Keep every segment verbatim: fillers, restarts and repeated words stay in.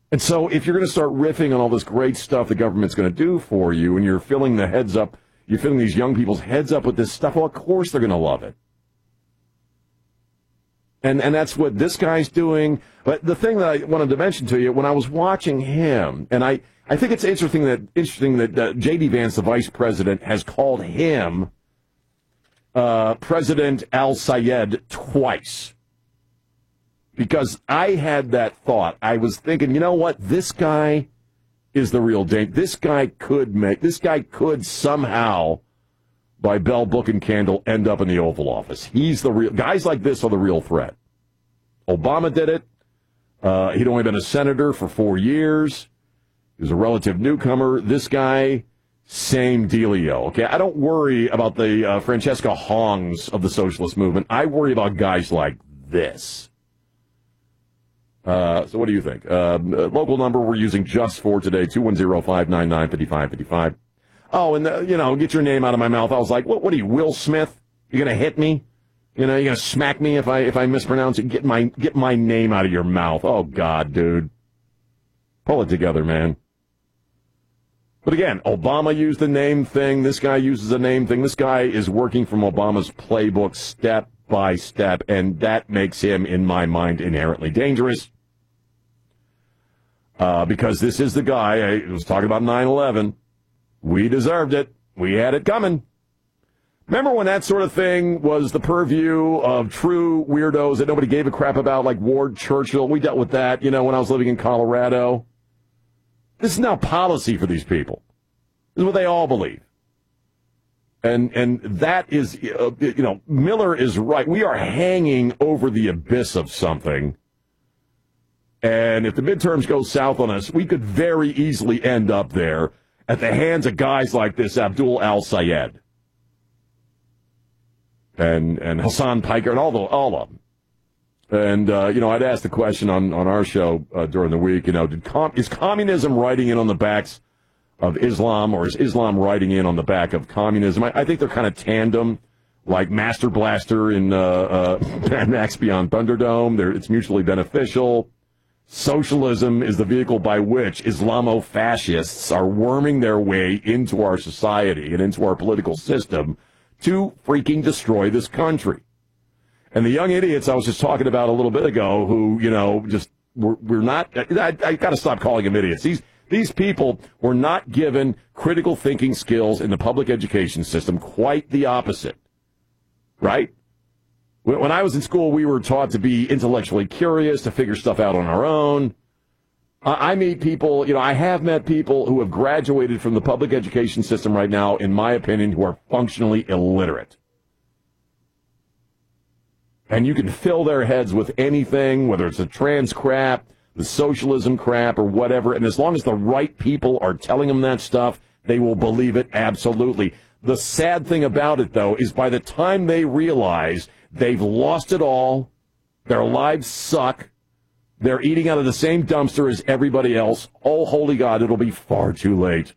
And so if you're going to start riffing on all this great stuff the government's going to do for you, and you're filling the heads up, you're filling these young people's heads up with this stuff, well, of course they're going to love it. And and that's what this guy's doing. But the thing that I wanted to mention to you, when I was watching him, and I, I think it's interesting that interesting that uh, J D. Vance, the vice president, has called him uh, President al-Sayed twice. Because I had that thought. I was thinking, you know what? This guy is the real danger. This guy could make, this guy could somehow, by bell, book, and candle, end up in the Oval Office. He's the real, guys like this are the real threat. Obama did it. Uh, he'd only been a senator for four years. He was a relative newcomer. This guy, same dealio. Okay, I don't worry about the uh, Francesca Hongs of the socialist movement. I worry about guys like this. Uh, so what do you think? Uh, local number we're using just for today, two one zero, five nine nine, five five five five. Oh, and, the, you know, get your name out of my mouth. I was like, what, what are you, Will Smith? You going to hit me? You know, you going to smack me if I if I mispronounce it? Get my, get my name out of your mouth. Oh, God, dude. Pull it together, man. But again, Obama used the name thing. This guy uses a name thing. This guy is working from Obama's playbook step by step, and that makes him, in my mind, inherently dangerous. Uh, because this is the guy, I was talking about nine eleven. We deserved it. We had it coming. Remember when that sort of thing was the purview of true weirdos that nobody gave a crap about, like Ward Churchill? We dealt with that, you know, when I was living in Colorado. This is now policy for these people. This is what they all believe. And and that is, uh, you know, Miller is right. We are hanging over the abyss of something. And if the midterms go south on us, we could very easily end up there at the hands of guys like this Abdul al-Sayed. And and Hassan Piker and all, the, all of them. And, uh, you know, I'd asked the question on, on our show uh, during the week, you know, did com- is communism riding in on the backs of Islam, or is Islam riding in on the back of communism? I, I think they're kind of tandem, like Master Blaster in uh, uh, Mad Max Beyond Thunderdome. They're, it's mutually beneficial. Socialism is the vehicle by which Islamo-fascists are worming their way into our society and into our political system to freaking destroy this country. And the young idiots I was just talking about a little bit ago who, you know, just, we're, we're not, I, I got to stop calling them idiots. These These people were not given critical thinking skills in the public education system, quite the opposite, right? When I was in school, we were taught to be intellectually curious, to figure stuff out on our own. I meet people, you know, I have met people who have graduated from the public education system right now, in my opinion, who are functionally illiterate. And you can fill their heads with anything, whether it's the trans crap, the socialism crap, or whatever, and as long as the right people are telling them that stuff, they will believe it absolutely. The sad thing about it, though, is by the time they realize they've lost it all, their lives suck, they're eating out of the same dumpster as everybody else, oh, holy God, it'll be far too late.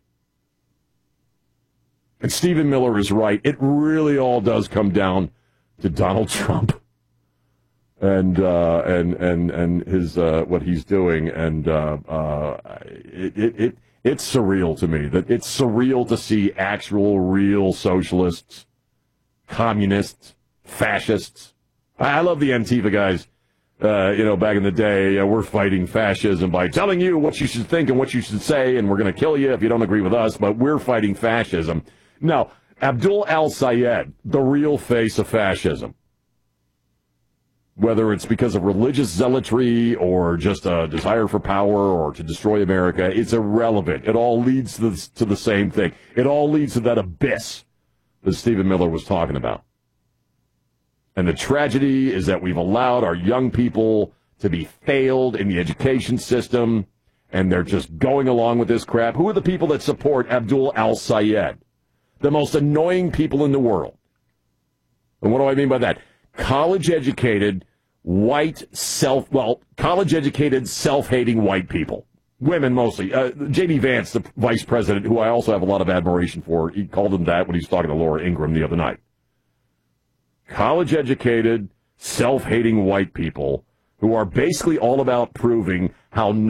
And Stephen Miller is right. It really all does come down to Donald Trump. And uh, and and and his uh, what he's doing, and uh, uh, it, it it it's surreal to me. That it's surreal to see actual, real socialists, communists, fascists. I, I love the Antifa guys. Uh, you know, back in the day, uh, we're fighting fascism by telling you what you should think and what you should say, and we're going to kill you if you don't agree with us. But we're fighting fascism. Now, Abdul al-Sayed, the real face of fascism. Whether it's because of religious zealotry or just a desire for power or to destroy America, it's irrelevant. It all leads to the, to the same thing. It all leads to that abyss that Stephen Miller was talking about. And the tragedy is that we've allowed our young people to be failed in the education system, and they're just going along with this crap. Who are the people that support Abdul al-Sayed? The most annoying people in the world. And what do I mean by that? College-educated, white, self, well, college-educated, self-hating white people. Women mostly. Uh, J D. Vance, the vice president, who I also have a lot of admiration for, he called him that when he was talking to Laura Ingraham the other night. College-educated, self-hating white people who are basically all about proving how